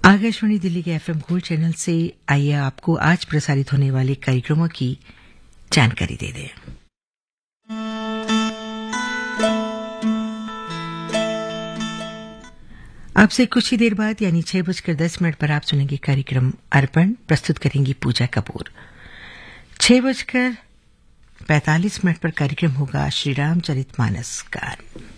आकाशवाणी दिल्ली के FM gold channel से आइए आपको आज प्रसारित होने वाले कार्यक्रमों की जानकारी दे दें। आपसे कुछ ही देर बाद यानी 6:10 पर आप सुनेंगे कार्यक्रम अर्पण। प्रस्तुत करेंगी पूजा कपूर। 6:45 पर कार्यक्रम होगा श्री रामचरितमानस का।